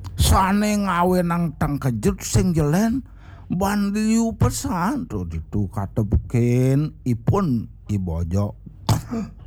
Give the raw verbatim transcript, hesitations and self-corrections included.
Sane ngawe nang tang kejut sing jelen bandiu pesan tuh ditu katebeken ipun ibojo